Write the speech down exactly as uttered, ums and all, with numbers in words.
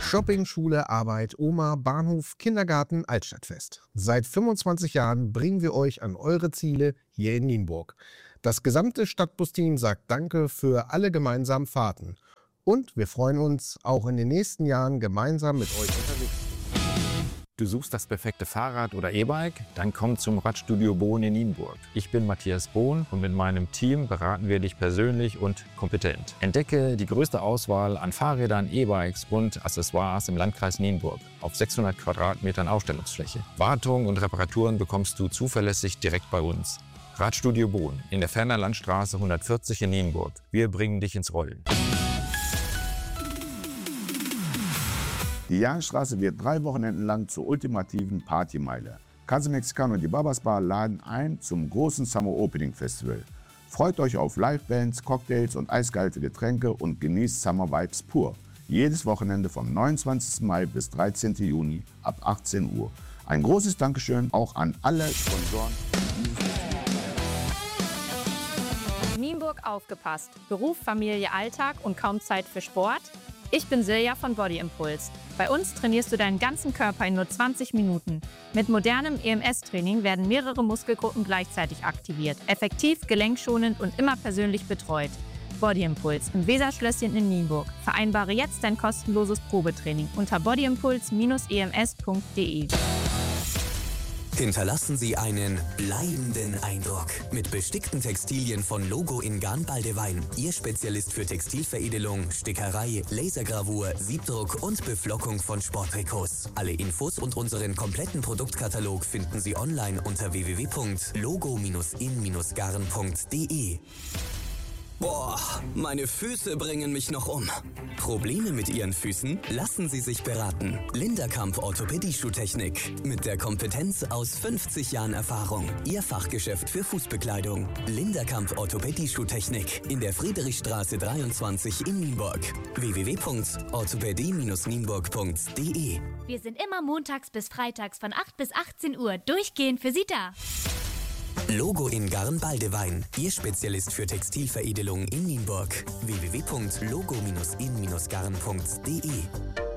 Shopping, Schule, Arbeit, Oma, Bahnhof, Kindergarten, Altstadtfest. Seit fünfundzwanzig Jahren bringen wir euch an eure Ziele hier in Nienburg. Das gesamte Stadtbusteam sagt Danke für alle gemeinsamen Fahrten. Und wir freuen uns, auch in den nächsten Jahren gemeinsam mit euch unterwegs zu sein. Du suchst das perfekte Fahrrad oder E-Bike? Dann komm zum Radstudio Bohn in Nienburg. Ich bin Matthias Bohn und mit meinem Team beraten wir dich persönlich und kompetent. Entdecke die größte Auswahl an Fahrrädern, E-Bikes und Accessoires im Landkreis Nienburg auf sechshundert Quadratmetern Ausstellungsfläche. Wartung und Reparaturen bekommst du zuverlässig direkt bei uns. Radstudio Bohn in der Ferner Landstraße hundertvierzig in Nienburg. Wir bringen dich ins Rollen. Die Jahnstraße wird drei Wochenenden lang zur ultimativen Partymeile. Casa Mexicano und die Babas Bar laden ein zum großen Summer Opening Festival. Freut euch auf Livebands, Cocktails und eiskalte Getränke und genießt Summer Vibes pur. Jedes Wochenende vom neunundzwanzigsten Mai bis dreizehnten Juni ab achtzehn Uhr. Ein großes Dankeschön auch an alle Sponsoren. Nienburg aufgepasst. Beruf, Familie, Alltag und kaum Zeit für Sport? Ich bin Silja von Body Impulse. Bei uns trainierst du deinen ganzen Körper in nur zwanzig Minuten. Mit modernem E M S-Training werden mehrere Muskelgruppen gleichzeitig aktiviert. Effektiv, gelenkschonend und immer persönlich betreut. Body Impulse im Weserschlösschen in Nienburg. Vereinbare jetzt dein kostenloses Probetraining unter bodyimpulse Bindestrich e m s punkt d e. Hinterlassen Sie einen bleibenden Eindruck mit bestickten Textilien von Logo in Garnbaldewein. Ihr Spezialist für Textilveredelung, Stickerei, Lasergravur, Siebdruck und Beflockung von Sporttrikots. Alle Infos und unseren kompletten Produktkatalog finden Sie online unter w w w punkt logo Bindestrich in Bindestrich garn punkt d e. Boah, meine Füße bringen mich noch um. Probleme mit Ihren Füßen? Lassen Sie sich beraten. Linderkamp Orthopädie-Schuhtechnik. Mit der Kompetenz aus fünfzig Jahren Erfahrung. Ihr Fachgeschäft für Fußbekleidung. Linderkamp Orthopädie-Schuhtechnik. In der Friedrichstraße dreiundzwanzig in Nienburg. w w w punkt orthopädie Bindestrich nienburg punkt d e. Wir sind immer montags bis freitags von acht bis achtzehn Uhr durchgehend für Sie da. Logo in Garnbaldewein. Ihr Spezialist für Textilveredelung in Nienburg. w w w punkt logo Bindestrich in Bindestrich garn punkt d e.